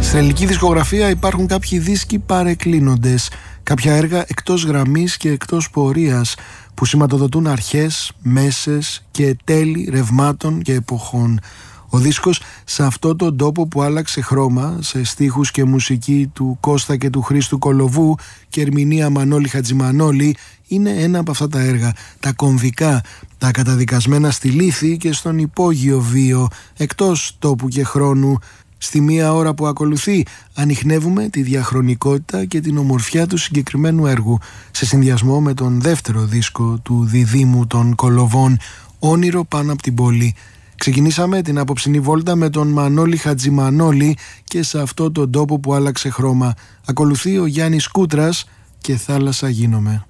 Στην ελληνική δισκογραφία υπάρχουν κάποιοι δίσκοι παρεκκλίνοντες, κάποια έργα εκτός γραμμής και εκτός πορείας που σηματοδοτούν αρχές, μέσες και τέλη ρευμάτων και εποχών. Ο δίσκος σε αυτό τον τόπο που άλλαξε χρώμα, σε στίχους και μουσική του Κώστα και του Χρήστου Κολοβού και ερμηνεία Μανώλη Χατζημανόλη, είναι ένα από αυτά τα έργα, τα κομβικά, τα καταδικασμένα στη λύθη και στον υπόγειο βίο, εκτός τόπου και χρόνου. Στη μία ώρα που ακολουθεί ανιχνεύουμε τη διαχρονικότητα και την ομορφιά του συγκεκριμένου έργου, σε συνδυασμό με τον δεύτερο δίσκο του διδήμου των Κολοβών, «Όνειρο πάνω από την πόλη». Ξεκινήσαμε την απόψινή βόλτα με τον Μανώλη Χατζημανόλη και σε αυτό τον τόπο που άλλαξε χρώμα. Ακολουθεί ο Γιάννης Κούτρας και «Θάλασσα γίνομαι».